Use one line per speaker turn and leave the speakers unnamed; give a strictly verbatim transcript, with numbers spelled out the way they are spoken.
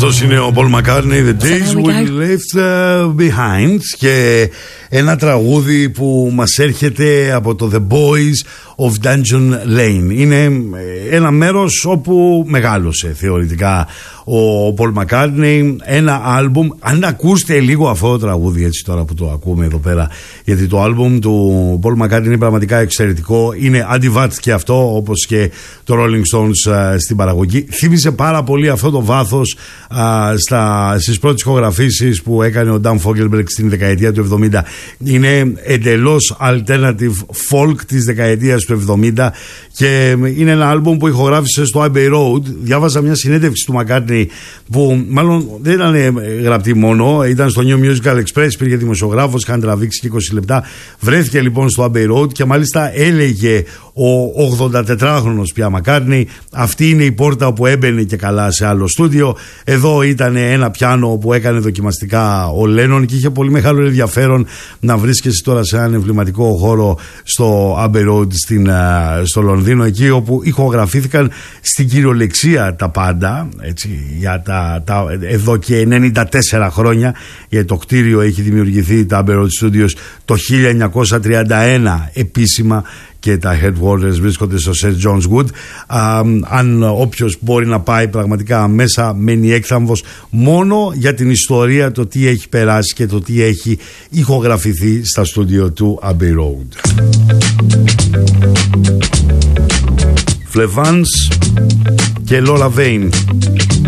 Αυτός είναι ο Paul McCartney, The Days We Left Behind, και ένα τραγούδι που μας έρχεται από το The Boys of Dungeon Lane. Είναι ένα μέρος όπου μεγάλωσε θεωρητικά ο Paul McCartney, ένα άλμπουμ. Αν ακούσετε λίγο αυτό το τραγούδι έτσι τώρα που το ακούμε εδώ πέρα, γιατί το άλμπουμ του Paul McCartney είναι πραγματικά εξαιρετικό, είναι anti-vat και αυτό, όπως και το Rolling Stones α, στην παραγωγή. Θύμισε πάρα πολύ αυτό το βάθος α, στα, στις πρώτες ηχογραφήσεις που έκανε ο Dan Fogelberg στην δεκαετία του εβδομήντα. Είναι εντελώς alternative folk της δεκαετίας του εβδομήντα και είναι ένα άλμπουμ που ηχογράφησε στο Abbey Road. Διάβαζα μια συνέντευξη του McCartney που μάλλον δεν ήταν γραπτή μόνο, ήταν στο New Musical Express, υπήρχε δημοσιογράφος, είχαν τραβήξει και είκοσι λεπτά. Βρέθηκε λοιπόν στο Abbey Road και μάλιστα έλεγε ο ογδοντατετράχρονος πια McCartney, αυτή είναι η πόρτα που έμπαινε και καλά σε άλλο στούντιο. Εδώ ήταν ένα πιάνο που έκανε δοκιμαστικά ο Lennon και είχε πολύ μεγάλο ενδιαφέρον να βρίσκεσαι τώρα σε έναν εμβληματικό χώρο στο Abbey Road στην, στο Λονδίνο, εκεί όπου ηχογραφήθηκαν στην κυριολεξία τα πάντα, έτσι, για τα, τα, εδώ και ενενήντα τέσσερα χρόνια, γιατί το κτίριο έχει δημιουργηθεί, τα Abbey Road Studios, το χίλια εννιακόσια τριάντα ένα επίσημα, και τα headquarters βρίσκονται στο Saint John's Wood. Α, αν όποιος μπορεί να πάει πραγματικά μέσα, μένει έκθαμβος μόνο για την ιστορία, το τι έχει περάσει και το τι έχει ηχογραφηθεί στα στούντιο του Abbey Road. Flevans και Lola Vain.